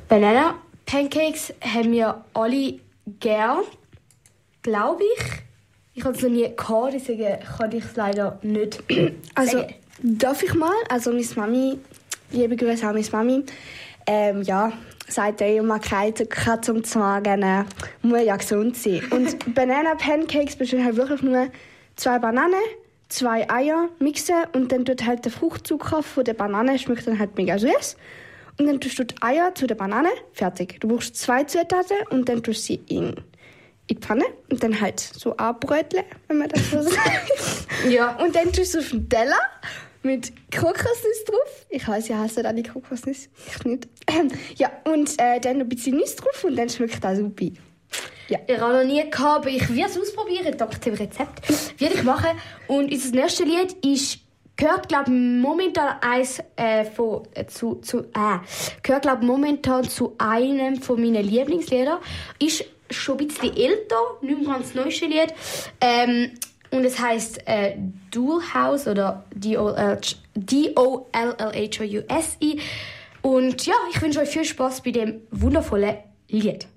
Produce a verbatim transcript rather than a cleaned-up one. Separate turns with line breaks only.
Banana Pancakes haben wir alle gern, glaube ich. Ich habe es noch nie gehabt, deswegen kann ich es leider nicht
Also,
sagen.
darf ich mal? Also, meine Mami, liebe Grüße an meine Mami, ähm, ja, sagt er immer, Katze zum Morgen äh, muss ja gesund sein. Und Banana Pancakes bestehen halt wirklich nur zwei Bananen, zwei Eier mixen und dann tut halt der Fruchtzucker von der Banane, schmeckt dann halt mega süß. Und dann tust du die Eier zu der Banane, fertig. Du brauchst zwei Zutaten und dann tust du sie in, in die Pfanne und dann halt so anbröteln, wenn man das so sagt.
Ja.
Und dann tust du auf den Teller mit Kokosnuss drauf. Ich weiß, ihr hasst alle Kokosnuss. Ich nicht. Ja, und äh, dann ein bisschen Nuss drauf und dann schmeckt das super. Ja.
Ich habe noch nie gehabt, aber ich werde es ausprobieren, dank dem Rezept. Werde ich machen. Und unser nächstes Lied ist, gehört, glaube ich, momentan eins, äh, von, äh, zu, zu, äh, gehört, glaube ich, momentan zu einem von meinen Lieblingslieder. Ist schon ein bisschen älter, nicht mehr ganz das neueste Lied. Ähm, und es heisst äh, Dual House oder D O L L H O U S E. Und ja, ich wünsche euch viel Spaß bei dem wundervollen Lied.